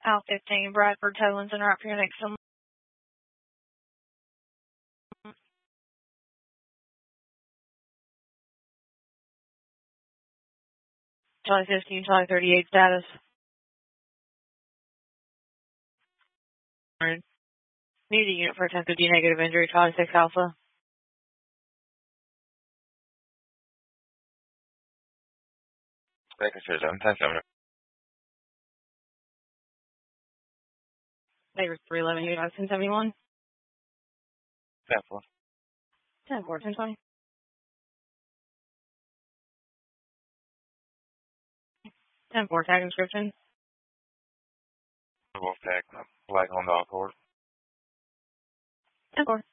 Al 15, Bradford, Towlands, and right for your next one. Charlie 15, Charlie 38 status. Need a unit for attempted D-negative injury, Charlie 6 Alpha. Baker 7, 10-7. Baker 311, unit 1071. 10-4. 10-4, 1020. 10-4, tag inscription. Wolf tag, flag on the all court. 10-4.